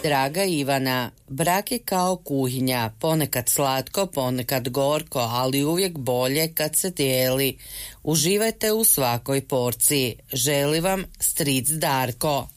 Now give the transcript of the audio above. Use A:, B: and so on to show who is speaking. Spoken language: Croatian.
A: Draga Ivana, brak je kao kuhinja, ponekad slatko, ponekad gorko, ali uvijek bolje kad se dijeli. Uživajte u svakoj porciji. Želi vam stric Darko.